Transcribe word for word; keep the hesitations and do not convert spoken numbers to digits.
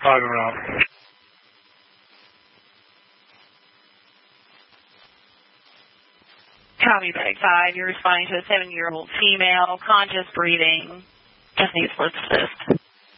five around. Copy, Bag five. You're responding to a seven-year-old female, conscious breathing, just needs first assist.